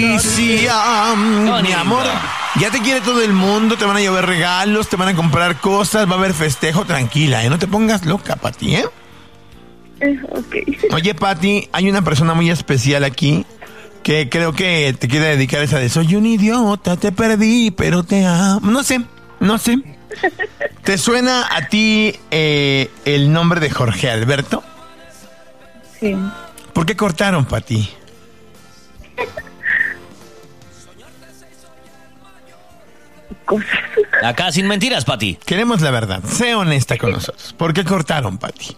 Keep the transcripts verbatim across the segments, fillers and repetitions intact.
Patricia, mi amor, ya te quiere todo el mundo, te van a llevar regalos, te van a comprar cosas, va a haber festejo, tranquila, ¿eh? No te pongas loca, Pati, ¿eh? Okay. Oye, Pati, hay una persona muy especial aquí que creo que te quiere dedicar esa de soy un idiota, te perdí, pero te amo. No sé, no sé. ¿Te suena a ti eh, el nombre de Jorge Alberto? Sí. ¿Por qué cortaron, Pati? Cosas. Acá sin mentiras, Pati. Queremos la verdad, sé honesta con nosotros. ¿Por qué cortaron, Pati?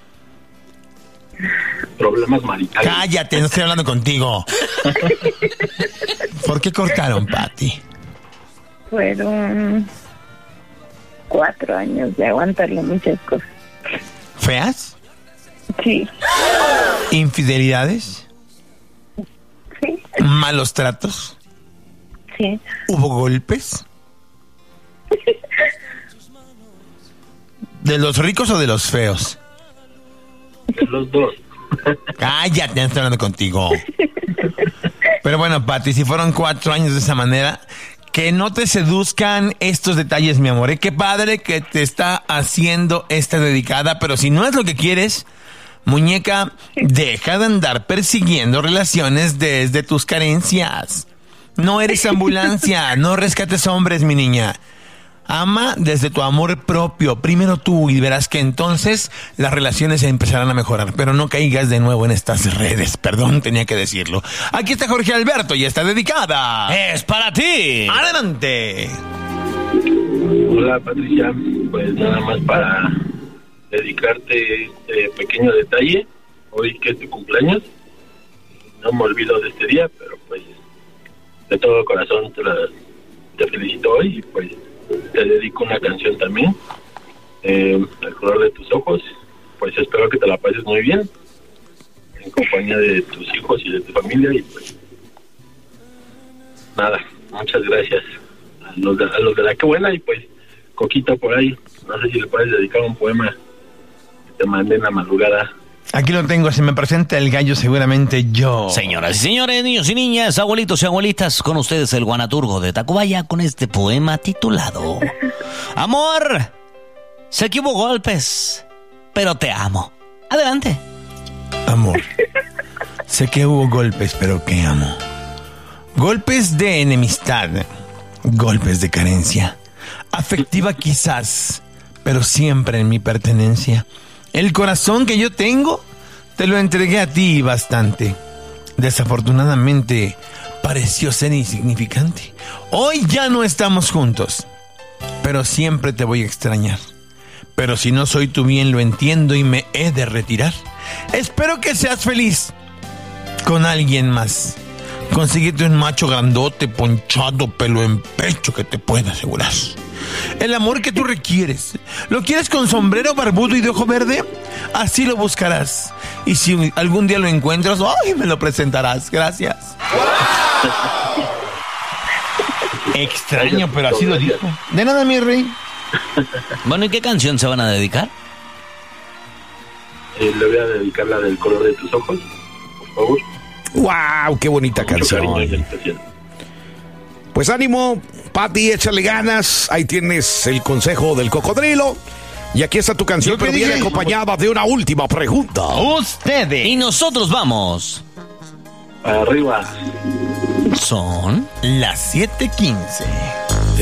Problemas maritales. Cállate, no estoy hablando contigo. ¿Por qué cortaron, Pati? Fueron cuatro años de aguantarle muchas cosas. ¿Feas? Sí. ¿Infidelidades? Sí. ¿Malos tratos? Sí. ¿Hubo golpes? ¿De los ricos o de los feos? De los dos. Cállate, no estoy hablando contigo. Pero bueno, Pati, si fueron cuatro años de esa manera, que no te seduzcan estos detalles, mi amor. ¿Eh? Qué padre que te está haciendo esta dedicada, pero si no es lo que quieres, muñeca, deja de andar persiguiendo relaciones desde tus carencias. No eres ambulancia, no rescates hombres, mi niña. Ama desde tu amor propio, primero tú, y verás que entonces las relaciones empezarán a mejorar. Pero no caigas de nuevo en estas redes, perdón, tenía que decirlo. Aquí está Jorge Alberto y está dedicada. ¡Es para ti! ¡Adelante! Hola, Patricia. Pues nada más para dedicarte este pequeño detalle. Hoy que es tu cumpleaños. No me olvido de este día, pero pues de todo corazón te, la, te felicito hoy y pues te dedico una canción también, eh, El color de tus ojos. Pues espero que te la pases muy bien en compañía de tus hijos y de tu familia y pues nada, muchas gracias a los de, a los de la que buena y pues Coquita por ahí, no sé si le puedes dedicar un poema que te mandé en la madrugada. Aquí lo tengo, se me presenta el gallo seguramente yo. Señoras y señores, niños y niñas, abuelitos y abuelitas, con ustedes el guanaturgo de Tacubaya con este poema titulado Amor, sé que hubo golpes, pero te amo. Adelante. Amor, sé que hubo golpes, pero que amo. Golpes de enemistad, golpes de carencia, afectiva quizás, pero siempre en mi pertenencia. El corazón que yo tengo, te lo entregué a ti bastante. Desafortunadamente, pareció ser insignificante. Hoy ya no estamos juntos, pero siempre te voy a extrañar. Pero si no soy tu bien, lo entiendo y me he de retirar. Espero que seas feliz con alguien más. Consíguete un macho grandote, ponchado, pelo en pecho que te pueda asegurar el amor que tú requieres. ¿Lo quieres con sombrero barbudo y de ojo verde? Así lo buscarás. Y si algún día lo encuentras, ¡ay! Me lo presentarás. Gracias. Extraño, pero así lo dijo. De nada, mi rey. Bueno, ¿y qué canción se van a dedicar? Eh, le voy a dedicar la del color de tus ojos, por favor. ¡Wow! ¡Qué bonita Con mucho canción! cariño y especial. Pues ánimo, Pati, échale ganas. Ahí tienes el consejo del cocodrilo. Y aquí está tu canción, pero viene acompañada de una última pregunta. Ustedes. Y nosotros vamos. Arriba. Son las siete quince.